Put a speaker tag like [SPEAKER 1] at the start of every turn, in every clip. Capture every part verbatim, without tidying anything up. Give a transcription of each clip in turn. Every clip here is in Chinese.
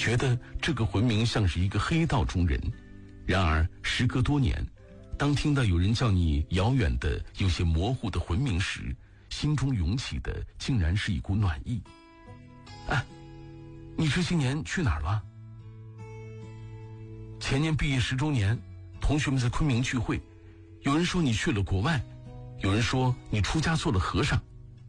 [SPEAKER 1] 觉得这个魂名像是一个黑道中人。然而时隔多年，当听到有人叫你遥远的有些模糊的魂名时，心中涌起的竟然是一股暖意。哎，你这些年去哪儿了？前年毕业十周年，同学们在昆明聚会，有人说你去了国外，有人说你出家做了和尚。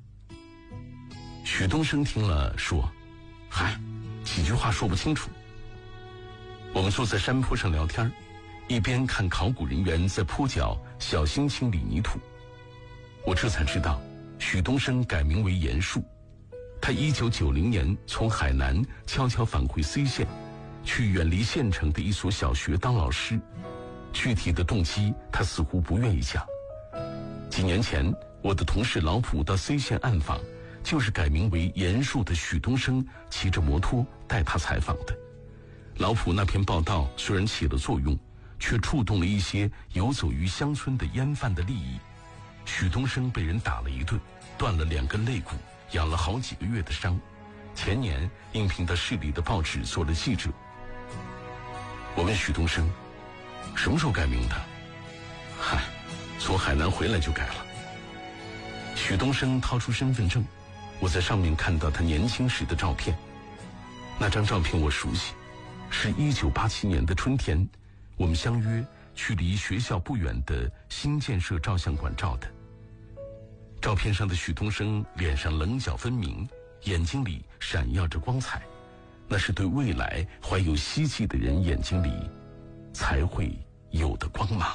[SPEAKER 1] 许东升听了说，嗨，几句话说不清楚。我们坐在山坡上聊天，一边看考古人员在坡脚小心清理泥土。我这才知道许东升改名为严树，他一九九零年从海南悄悄返回 C 县，去远离县城的一所小学当老师。具体的动机他似乎不愿意讲。几年前我的同事老普到 C 县暗访，就是改名为严树的许东升骑着摩托带他采访的。老普那篇报道虽然起了作用，却触动了一些游走于乡村的烟贩的利益。许东升被人打了一顿，断了两根肋骨，养了好几个月的伤，前年应聘到市里的报纸做了记者。我问许东升什么时候改名的？嗨，从海南回来就改了。许东升掏出身份证，我在上面看到他年轻时的照片。那张照片我熟悉，是一九八七年的春天，我们相约去离学校不远的新建设照相馆照的。照片上的许东升脸上棱角分明，眼睛里闪耀着光彩，那是对未来怀有希冀的人眼睛里才会有的光芒。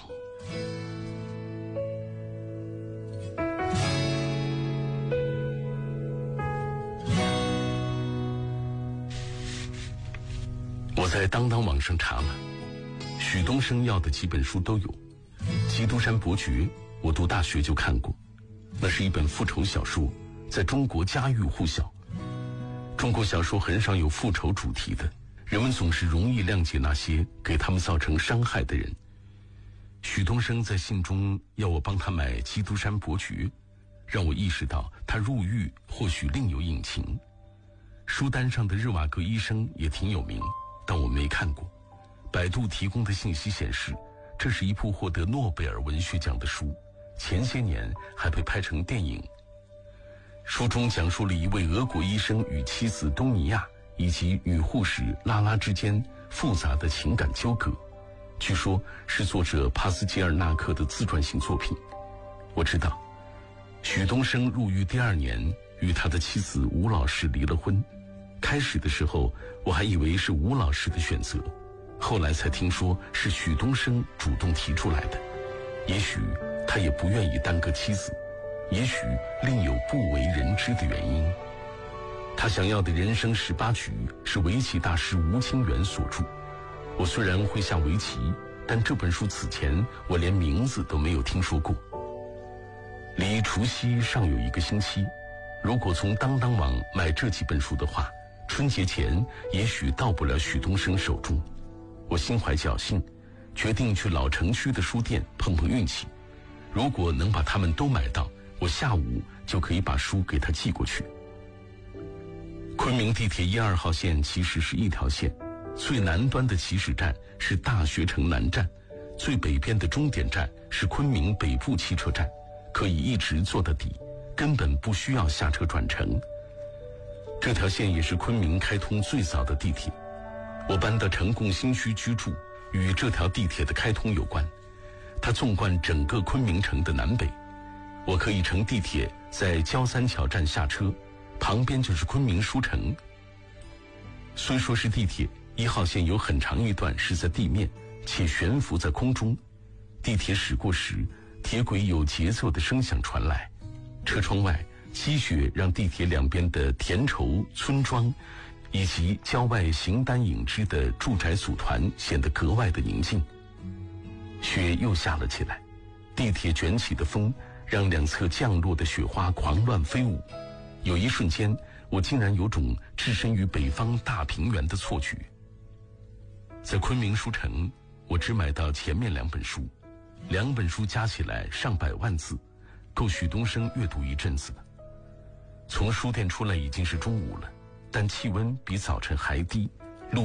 [SPEAKER 1] 我在当当网上查了，许东升要的几本书都有。《基督山伯爵》我读大学就看过，那是一本复仇小说，在中国家喻户晓。中国小说很少有复仇主题的，人们总是容易谅解那些给他们造成伤害的人。许东升在信中要我帮他买《基督山伯爵》，让我意识到他入狱或许另有隐情。书单上的日瓦戈医生也挺有名，但我没看过。百度提供的信息显示，这是一部获得诺贝尔文学奖的书，前些年还被拍成电影。书中讲述了一位俄国医生与妻子东尼亚以及女护士拉拉之间复杂的情感纠葛，据说是作者帕斯捷尔纳克的自传性作品。我知道许东升入狱第二年与他的妻子吴老师离了婚，开始的时候我还以为是吴老师的选择，后来才听说是许东升主动提出来的。也许他也不愿意耽搁妻子，也许另有不为人知的原因。他想要的人生十八局是围棋大师吴清源所著。我虽然会下围棋，但这本书此前我连名字都没有听说过。离除夕尚有一个星期，如果从当当网买这几本书的话，春节前也许到不了许东升手中。我心怀侥幸，决定去老城区的书店碰碰运气。如果能把它们都买到，我下午就可以把书给他寄过去。昆明地铁一二号线其实是一条线，最南端的起始站是大学城南站，最北边的终点站是昆明北部汽车站，可以一直坐到底，根本不需要下车转乘。这条线也是昆明开通最早的地铁。我搬到城贡新区居住，与这条地铁的开通有关。它纵贯整个昆明城的南北，我可以乘地铁在焦三桥站下车，旁边就是昆明书城。虽说是地铁，一号线有很长一段是在地面，且悬浮在空中。地铁驶过时，铁轨有节奏的声响传来，车窗外积雪让地铁两边的田畴、村庄以及郊外形单影只的住宅组团显得格外的宁静。雪又下了起来，地铁卷起的风让两侧降落的雪花狂乱飞舞。有一瞬间，我竟然有种置身于北方大平原的错觉。在昆明书城，我只买到前面两本书，两本书加起来上百万字，够许东升阅读一阵子了。从书店出来已经是中午了，但气温比早晨还低，